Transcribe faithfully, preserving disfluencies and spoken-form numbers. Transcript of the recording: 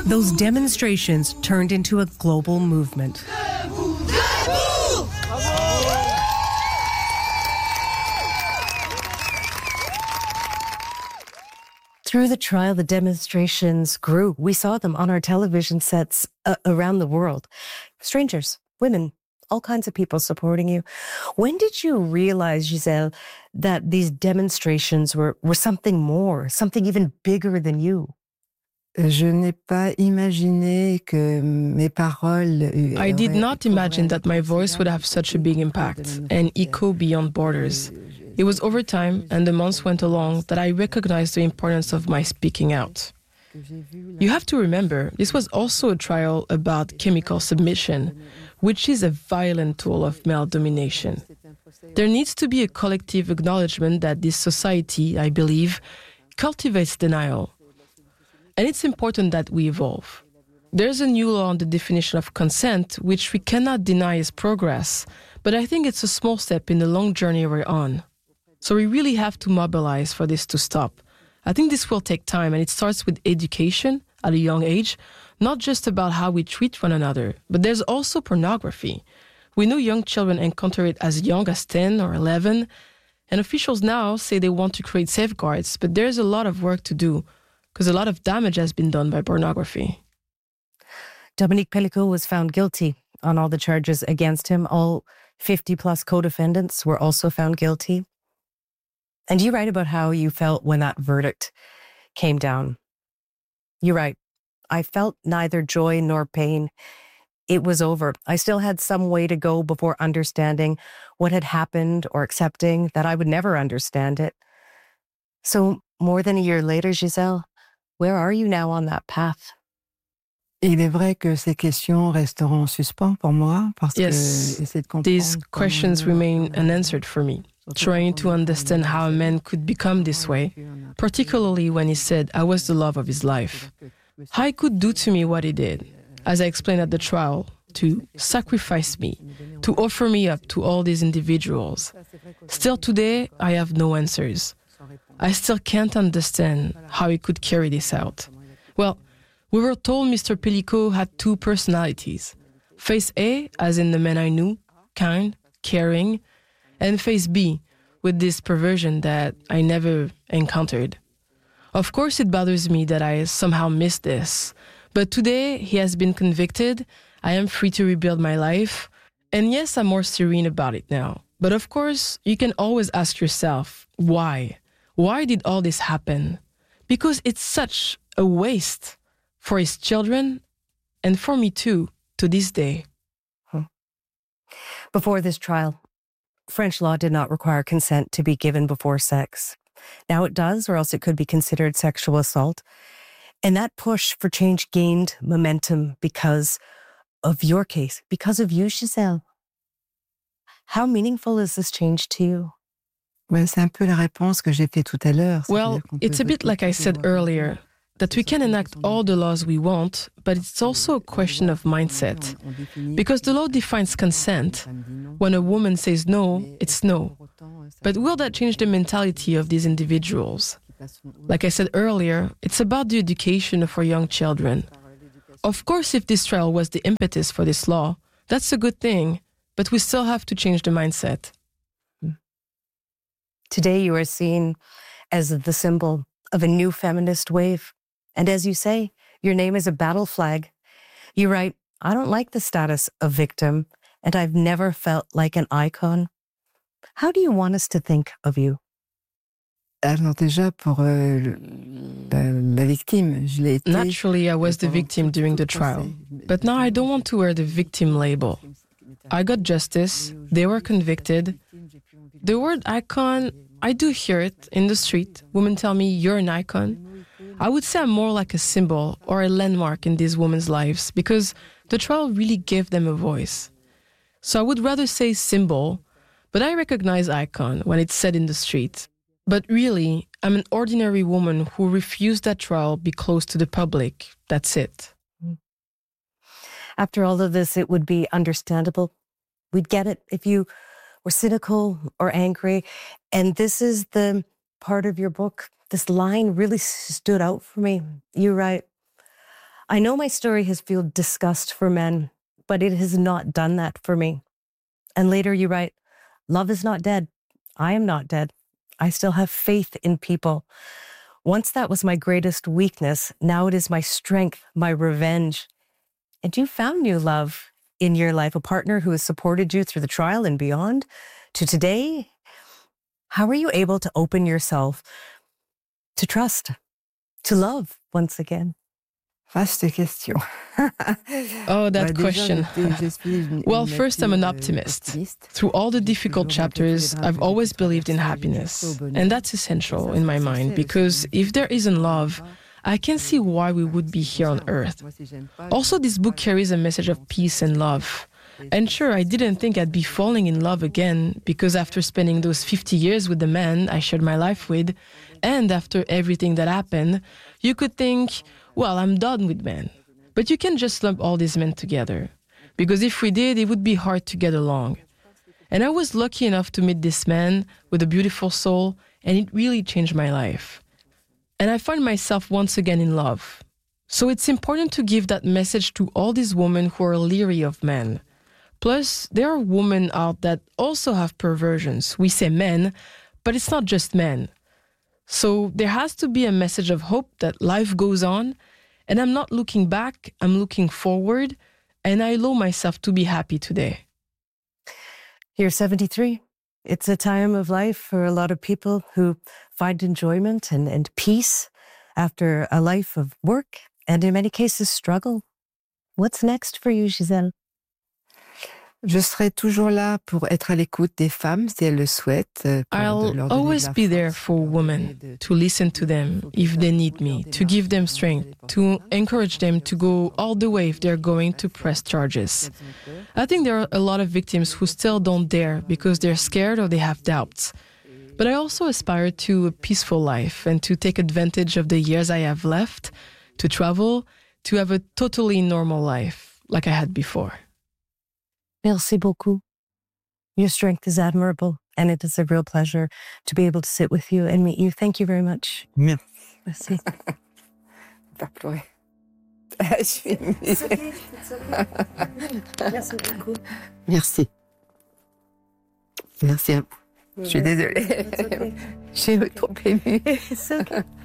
Those demonstrations turned into a global movement. Through the trial, the demonstrations grew. We saw them on our television sets uh, around the world. Strangers, women, all kinds of people supporting you. When did you realize, Gisèle, that these demonstrations were, were something more, something even bigger than you? Je n'ai pas imaginé que mes paroles. I did not imagine that my voice would have such a big impact and echo beyond borders. It was over time and the months went along that I recognized the importance of my speaking out. You have to remember, this was also a trial about chemical submission, which is a violent tool of male domination. There needs to be a collective acknowledgement that this society, I believe, cultivates denial. And it's important that we evolve. There's a new law on the definition of consent, which we cannot deny is progress, but I think it's a small step in the long journey we're on. So we really have to mobilize for this to stop. I think this will take time, and it starts with education at a young age, not just about how we treat one another, but there's also pornography. We know young children encounter it as young as ten or eleven, and officials now say they want to create safeguards, but there's a lot of work to do, because a lot of damage has been done by pornography. Dominique Pellicot was found guilty on all the charges against him. All fifty plus co-defendants were also found guilty. And you write about how you felt when that verdict came down. You write, I felt neither joy nor pain. It was over. I still had some way to go before understanding what had happened or accepting that I would never understand it. So more than a year later, Gisèle, where are you now on that path? Il est vrai que ces questions resteront en suspens pour moi parce yes, que essayer de comprendre. These questions remain unanswered for me, trying to understand how a man could become this way, particularly when he said I was the love of his life. How he could do to me what he did, as I explained at the trial, to sacrifice me, to offer me up to all these individuals. Still today, I have no answers. I still can't understand how he could carry this out. Well, we were told Mister Pellicot had two personalities. Face A, as in the man I knew, kind, caring, and face B, with this perversion that I never encountered. Of course, it bothers me that I somehow missed this. But today, he has been convicted. I am free to rebuild my life. And yes, I'm more serene about it now. But of course, you can always ask yourself, why? Why did all this happen? Because it's such a waste for his children and for me too, to this day. Hmm. Before this trial, French law did not require consent to be given before sex. Now it does, or else it could be considered sexual assault. And that push for change gained momentum because of your case, because of you, Gisèle. How meaningful is this change to you? Ouais, c'est un peu la réponse que j'ai fait tout à l'heure. Well, it's a bit like I said earlier, that we can enact all the laws we want, but it's also a question of mindset. Because the law defines consent. When a woman says no, it's no. But will that change the mentality of these individuals? Like I said earlier, it's about the education of our young children. Of course, if this trial was the impetus for this law, that's a good thing, but we still have to change the mindset. Today you are seen as the symbol of a new feminist wave. And as you say, your name is a battle flag. You write, I don't like the status of victim, and I've never felt like an icon. How do you want us to think of you? Alors déjà, pour euh, la, la victime, je l'ai été. Naturally, I was the victim during the trial. But now I don't want to wear the victim label. I got justice. They were convicted. The word icon, I do hear it in the street. Women tell me, you're an icon. I would say I'm more like a symbol or a landmark in these women's lives because the trial really gave them a voice. So I would rather say symbol, but I recognize icon when it's said in the street. But really, I'm an ordinary woman who refused that trial be close to the public. That's it. After all of this, it would be understandable. We'd get it if you were cynical or angry. And this is the part of your book. This line really stood out for me. You write, I know my story has fueled disgust for men, but it has not done that for me. And later you write, love is not dead. I am not dead. I still have faith in people. Once that was my greatest weakness. Now it is my strength, my revenge. And you found new love in your life, a partner who has supported you through the trial and beyond to today. How are you able to open yourself to trust, to love once again? Vaste question. Oh, that question. Well, first, I'm an optimist. Through all the difficult chapters, I've always believed in happiness. And that's essential in my mind, because if there isn't love, I can see why we would be here on Earth. Also, this book carries a message of peace and love. And sure, I didn't think I'd be falling in love again, because after spending those fifty years with the man I shared my life with, and after everything that happened, you could think, well, I'm done with men. But you can't just lump all these men together. Because if we did, it would be hard to get along. And I was lucky enough to meet this man with a beautiful soul, and it really changed my life. And I find myself once again in love. So it's important to give that message to all these women who are leery of men. Plus, there are women out that also have perversions. We say men, but it's not just men. So there has to be a message of hope that life goes on, and I'm not looking back, I'm looking forward, and I allow myself to be happy today. You're seventy-three. It's a time of life for a lot of people who find enjoyment and, and peace after a life of work, and in many cases struggle. What's next for you, Gisèle? Je serai toujours là pour être à l'écoute des femmes si elles le souhaitent. I'll always be there for women, to listen to them if they need me, to give them strength, to encourage them to go all the way if they're going to press charges. I think there are a lot of victims who still don't dare because they're scared or they have doubts. But I also aspire to a peaceful life and to take advantage of the years I have left, to travel, to have a totally normal life like I had before. Merci beaucoup. Your strength is admirable, and it is a real pleasure to be able to sit with you and meet you. Thank you very much. Merci. Merci. Pas pleurer. Je suis émue. Merci beaucoup. Merci. Merci à vous. Je suis désolée. Okay. J'ai trop émue. It's okay.